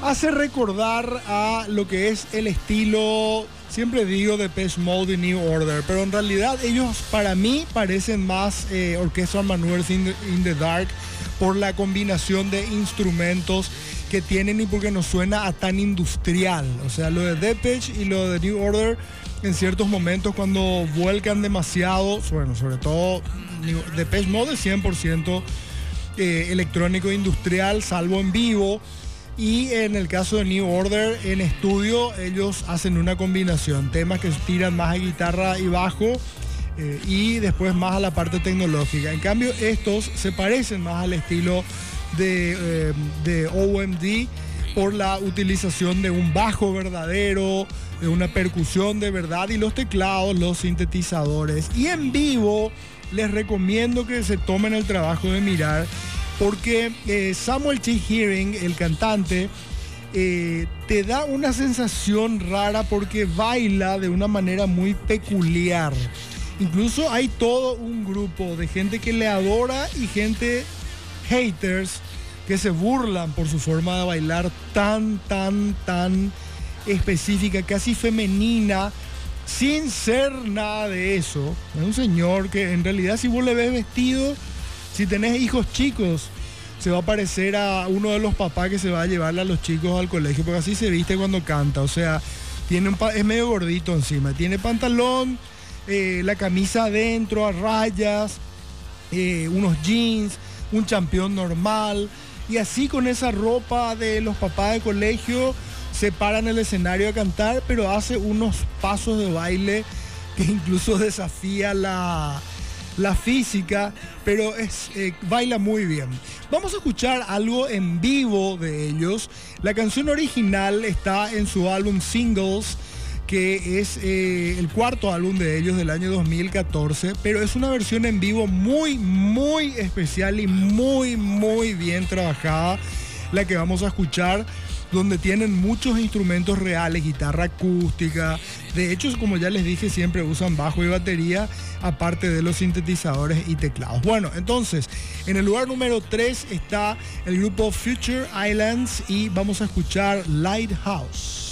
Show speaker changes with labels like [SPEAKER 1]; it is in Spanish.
[SPEAKER 1] hace recordar a lo que es el estilo, siempre digo, de Depeche Mode y New Order, pero en realidad ellos para mí parecen más Orchestral Maneuvers in the Dark por la combinación de instrumentos que tienen y porque nos suena a tan industrial. O sea, lo de Depeche y lo de New Order en ciertos momentos cuando vuelcan demasiado, bueno, sobre todo Depeche Mode es 100% electrónico industrial, salvo en vivo. Y en el caso de New Order, en estudio, ellos hacen una combinación. Temas que tiran más a guitarra y bajo y después más a la parte tecnológica. En cambio, estos se parecen más al estilo de OMD por la utilización de un bajo verdadero, de una percusión de verdad y los teclados, los sintetizadores. Y en vivo les recomiendo que se tomen el trabajo de mirar, porque Samuel T. Herring, el cantante, te da una sensación rara porque baila de una manera muy peculiar. Incluso hay todo un grupo de gente que le adora y gente haters que se burlan por su forma de bailar tan específica, casi femenina, sin ser nada de eso. Es un señor que en realidad, si vos le ves vestido, si tenés hijos chicos, se va a parecer a uno de los papás que se va a llevarle a los chicos al colegio, porque así se viste cuando canta. O sea, es medio gordito encima, tiene pantalón, la camisa adentro a rayas, unos jeans, un champión normal, y así con esa ropa de los papás de colegio se para en el escenario a cantar, pero hace unos pasos de baile que incluso desafía la física, pero baila muy bien. Vamos a escuchar algo en vivo de ellos. La canción original está en su álbum Singles, que es el cuarto álbum de ellos del año 2014, pero es una versión en vivo muy especial y muy bien trabajada, la que vamos a escuchar, donde tienen muchos instrumentos reales, guitarra acústica. De hecho, como ya les dije, siempre usan bajo y batería, aparte de los sintetizadores y teclados. Bueno, entonces, en el lugar número 3 está el grupo Future Islands y vamos a escuchar Lighthouse.